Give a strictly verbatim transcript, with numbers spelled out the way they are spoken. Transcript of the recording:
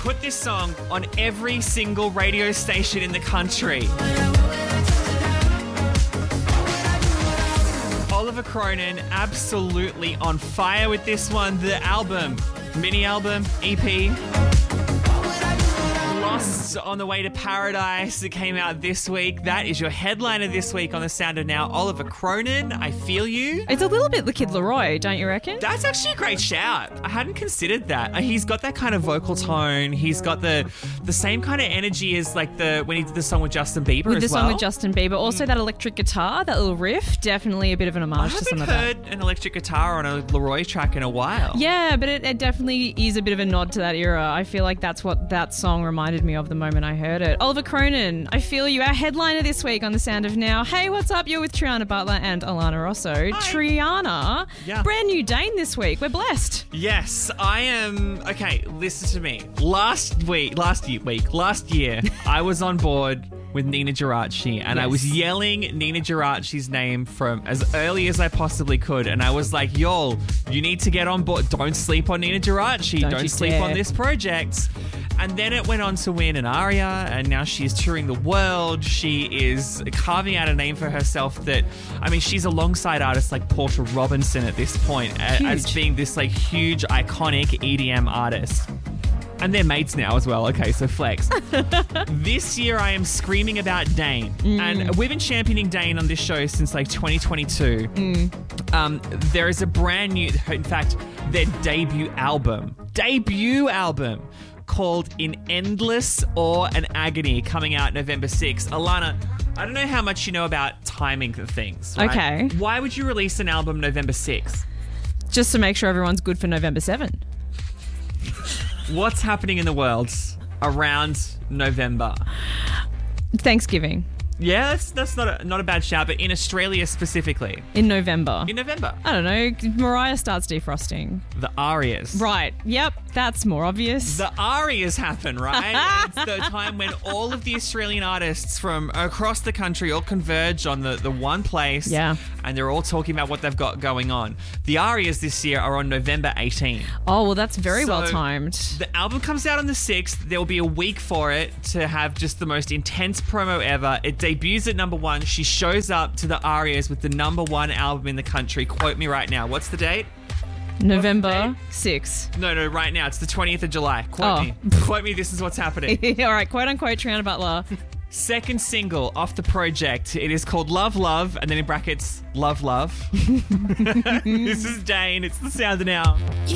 put this song on every single radio station in the country. Oliver Cronin, absolutely on fire with this one. The album, mini album, E P. Lost on the Way to Paradise that came out this week. That is your headliner this week on The Sound of Now. Oliver Cronin, I Feel You. It's a little bit the Kid Laroi, don't you reckon? That's actually a great shout. I hadn't considered that. He's got that kind of vocal tone. He's got the the same kind of energy as like the when he did the song with Justin Bieber With as the well. song with Justin Bieber. Also that electric guitar, that little riff, definitely a bit of an I homage to some haven't of heard that. an electric guitar on a Leroy track in a while. Yeah, but it, it definitely is a bit of a nod to that era. I feel like that's what that song reminded me of the moment I heard it. Oliver Cronin, I Feel You, our headliner this week on The Sound of Now. Hey, what's up? You're with Triana Butler and Alana Rosso. Hi. Triana, Yeah. brand new Dane this week. We're blessed. Yes, I am. Okay, listen to me. Last week, last year, week, last year, I was on board with Nina Geraci, and I was Yes. yelling Nina Geraci's name from as early as I possibly could, and I was like, "Y'all, you need to get on board. Don't sleep on Nina Geraci. Don't Don't, you sleep dare." on this project." And then it went on to win an ARIA, and now she's touring the world. She is carving out a name for herself that, I mean, she's alongside artists like Portia Robinson at this point a- as Huge. being this like huge, iconic E D M artist. And they're mates now as well. Okay, so flex. This year I am screaming about Dane. Mm. And we've been championing Dane on this show since like twenty twenty-two. Mm. Um, there is a brand new, in fact, their debut album, debut album called In Endless Awe and Agony, coming out November sixth. Alana, I don't know how much you know about timing of things. Right? Okay. Why would you release an album November sixth? Just to make sure everyone's good for November seventh. What's happening in the world around November? Thanksgiving Yeah, that's that's not a, not a bad shout, but in Australia specifically, in November. in November, I don't know. Mariah starts defrosting. the ARIAs. Right. Yep. That's more obvious. The ARIAs happen, right? And it's the time when all of the Australian artists from across the country all converge on the, the one place. Yeah. And they're all talking about what they've got going on. The ARIAs this year are on November eighteenth. oh, well, that's very So, well timed. The album comes out on the sixth. There will be a week for it to have just the most intense promo ever. It debuts at number one. She shows up to the ARIAs with the number one album in the country. Quote me right now. What's the date? November sixth. No, no, right now. It's the twentieth of July. Quote Oh. me. Quote me. This is what's happening. All right. Quote unquote, Triana Butler. Second single off the project. It is called Love Love, and then in brackets, Love Love. This is Dane. It's The Sound of Now.